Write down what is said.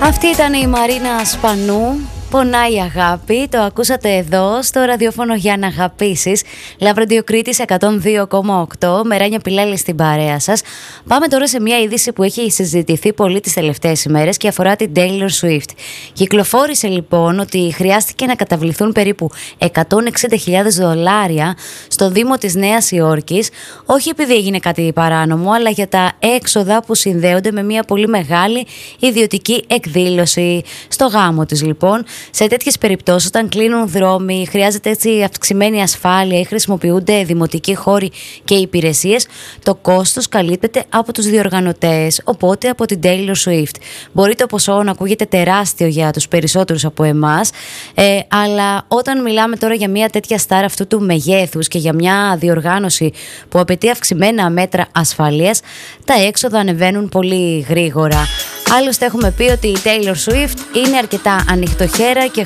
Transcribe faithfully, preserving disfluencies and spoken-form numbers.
Αυτή ήταν η Μαρίνα Σπανού. Πονάει η αγάπη, το ακούσατε εδώ στο ραδιόφωνο για να αγαπήσεις. Λαύρο Κρήτης εκατόν δύο κόμμα οκτώ, με Ράνια Πιλάλη στην παρέα σας. Πάμε τώρα σε μια είδηση που έχει συζητηθεί πολύ τις τελευταίες ημέρες και αφορά την Taylor Swift. Κυκλοφόρησε λοιπόν ότι χρειάστηκε να καταβληθούν περίπου εκατόν εξήντα χιλιάδες δολάρια στο Δήμο της Νέας Υόρκης, όχι επειδή έγινε κάτι παράνομο, αλλά για τα έξοδα που συνδέονται με μια πολύ μεγάλη ιδιωτική εκδήλωση. Στο γάμο της λοιπόν. Σε τέτοιες περιπτώσεις, όταν κλείνουν δρόμοι, χρειάζεται έτσι αυξημένη ασφάλεια ή χρησιμοποιούνται δημοτικοί χώροι και υπηρεσίες, το κόστος καλύπτεται από τους διοργανωτές, οπότε από την Taylor Swift. Μπορεί το ποσό να ακούγεται τεράστιο για τους περισσότερους από εμάς, ε, αλλά όταν μιλάμε τώρα για μια τέτοια στάρ αυτού του μεγέθους και για μια διοργάνωση που απαιτεί αυξημένα μέτρα ασφαλείας, τα έξοδα ανεβαίνουν πολύ γρήγορα. Άλλωστε έχουμε πει ότι η Taylor Swift είναι αρκετά ανοιχτοχέρα και